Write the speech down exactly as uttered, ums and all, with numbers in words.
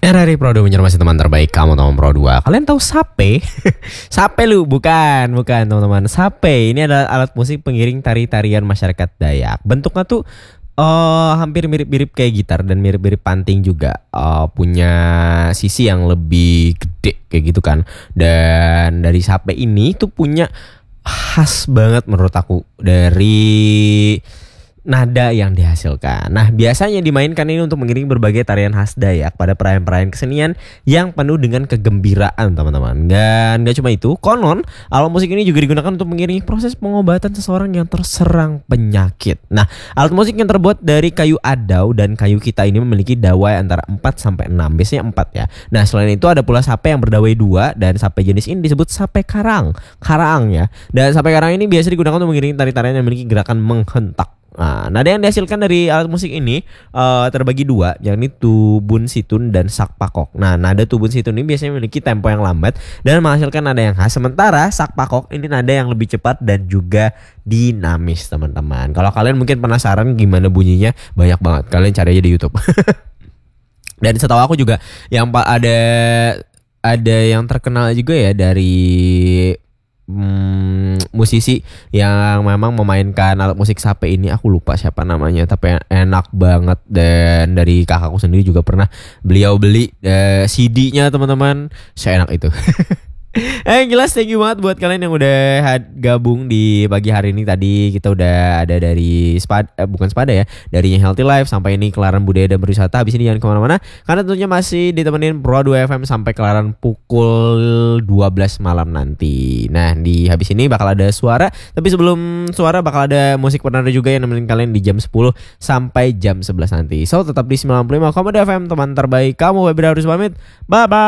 R R I Pro dua menyermasi teman terbaik kamu teman Pro dua. Kalian tahu sape? Sape lu bukan, bukan teman-teman. Sape ini adalah alat musik pengiring tari-tarian masyarakat Dayak. Bentuknya tuh uh, hampir mirip-mirip kayak gitar dan mirip-mirip panting juga. Uh, punya sisi yang lebih gede kayak gitu kan. Dan dari sape ini tuh punya khas banget menurut aku dari nada yang dihasilkan. Nah, biasanya dimainkan ini untuk mengiring berbagai tarian khas Dayak pada perayaan-perayaan kesenian yang penuh dengan kegembiraan, teman-teman. Dan gak cuma itu, konon alat musik ini juga digunakan untuk mengiringi proses pengobatan seseorang yang terserang penyakit. Nah, alat musik yang terbuat dari kayu adau dan kayu kita ini memiliki dawai antara empat sampai enam, biasanya empat ya. Nah, selain itu ada pula sape yang berdawai dua, dan sape jenis ini disebut sape karang. Karang ya. Dan sape karang ini biasa digunakan untuk mengiringi tari-tarian yang memiliki gerakan menghentak. Nah, nada yang dihasilkan dari alat musik ini uh, terbagi dua, yakni tubun situn dan sak pakok. Nah, nada tubun situn ini biasanya memiliki tempo yang lambat dan menghasilkan nada yang khas. Sementara sak pakok ini nada yang lebih cepat dan juga dinamis, teman-teman. Kalau kalian mungkin penasaran gimana bunyinya, banyak banget. Kalian cari aja di YouTube. Dan setahu aku juga yang ada ada yang terkenal juga ya dari Hmm, musisi yang memang memainkan alat musik sape ini. Aku lupa siapa namanya, tapi enak banget. Dan dari kakakku sendiri juga pernah beliau beli uh, C D-nya, teman-teman. Seenak itu. Eh jelas, thank you banget buat kalian yang udah gabung di pagi hari ini. Tadi kita udah ada dari Spada, eh, bukan Spada ya, dari Healthy Life sampai ini Kelaran Budaya dan Berwisata. Habis ini jangan kemana-mana karena tentunya masih ditemenin Pro dua F M sampai Kelaran pukul dua belas malam nanti. Nah, di habis ini bakal ada suara, tapi sebelum suara bakal ada musik penanda juga yang nemenin kalian di jam sepuluh sampai jam sebelas nanti. So tetap di sembilan puluh lima koma dua F M, teman terbaik kamu. Webida harus pamit. Bye bye.